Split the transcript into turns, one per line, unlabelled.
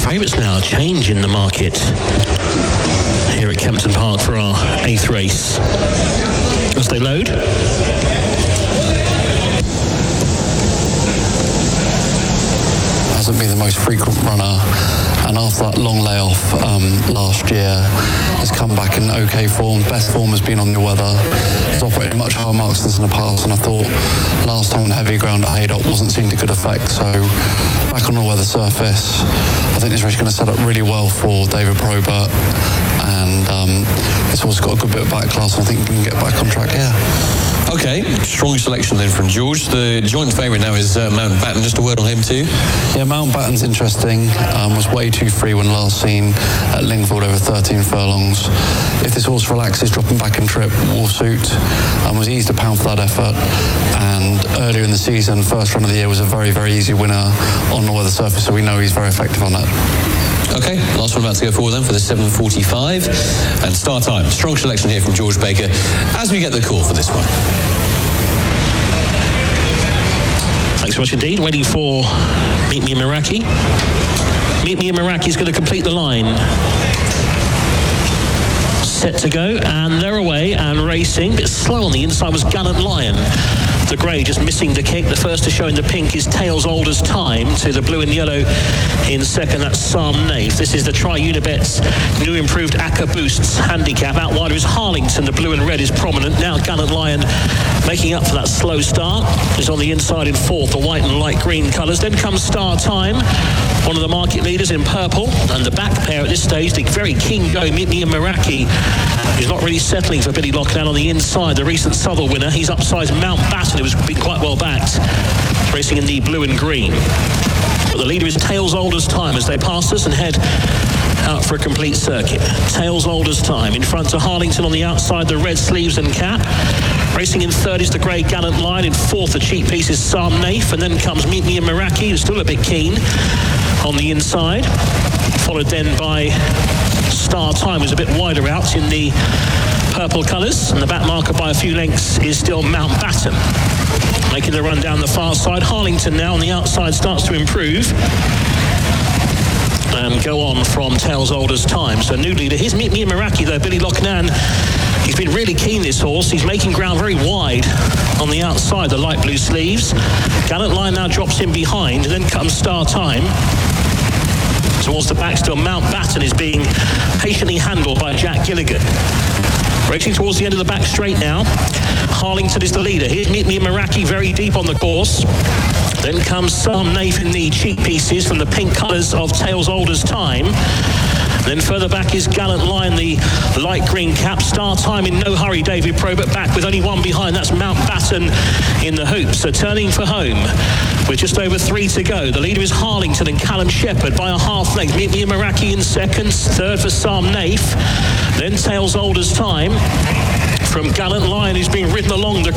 favourites now, change in the market here at Kempton Park for our 8th race. As they load.
Hasn't been the most frequent runner, and after that long layoff last year has come back in okay form. Best form has been on the weather. He's operated much higher marks than in the past, and I thought last time on heavy ground at Haydock wasn't seen to good effect, so back on the weather surface. I think this race is going to set up really well for David Probert, and it's also got a good bit of back class, and I think we can get back on track here.
Okay, strong selection then from George. The joint favourite now is Mountbatten. Just a word on him too.
Yeah, Mountbatten's interesting. Was way too free when last seen at Lingfield over 13 furlongs. If this horse relaxes, dropping back and trip will suit. Was eased £1 for that effort. And earlier in the season, first run of the year, was a very, very easy winner on the weather surface, so we know he's very effective on that.
Okay, last one about to go forward then for the 7:45 and start time. Strong selection here from George Baker as we get the call for this one.
Thanks so much indeed. Waiting for Meet Me in Meraki. Meet Me in Meraki is going to complete the line. Set to go, and they're away and racing. A bit slow on the inside was Gallant Lion. The grey just missing the kick. The first to show in the pink is Tails Older's Time. To the blue and yellow in second, that's Psalm Naif. This is the Tri-Unibet's new improved ACCA Boosts handicap. Out wider is Harlington. The blue and red is prominent. Now Gallant Lion making up for that slow start. Is on the inside in fourth, the white and light green colours. Then comes Star Time, one of the market leaders in purple. And the back pair at this stage, the very keen go, Meet Me in Meraki. He's not really settling for Billy Lockdown on the inside. The recent Southwell winner, he's upsized Mountbatten, who has been quite well backed, racing in the blue and green. But the leader is Tails Older's Time as they pass us and head out for a complete circuit. Tails Older's Time in front of Harlington on the outside, the red sleeves and cap. Racing in third is the grey Gallant Lion. In fourth, the cheap piece is Psalm Naif. And then comes Meet Me in Meraki, who's still a bit keen on the inside. Followed then by Star Time, who's a bit wider out in the purple colours. And the back marker by a few lengths is still Mountbatten. Making the run down the far side. Harlington now on the outside starts to improve. And go on from Tails Older's Time. So new leader. Here's Meet Me in Meraki though, Billy Loughnane. He's been really keen, this horse. He's making ground very wide on the outside, the light blue sleeves. Gallant Lion now drops in behind, and then comes Star Time. Towards the back still, Mountbatten is being patiently handled by Jack Gilligan. Racing towards the end of the back straight now. Harlington is the leader. Here's Meet Me in Meraki, very deep on the course. Then comes Psalm Naif in the cheek pieces from the pink colours of Tails Older's Time. Then further back is Gallant Lion, the light green cap. Star Time in no hurry, David Probert back with only one behind. That's Mountbatten in the hoops. So turning for home with just over 3 to go. The leader is Harlington and Callum Shepherd by a half length. Meet Me in Meraki in second. Third for Psalm Naif. Then Tails Older's Time from Gallant Lion, who's being ridden along the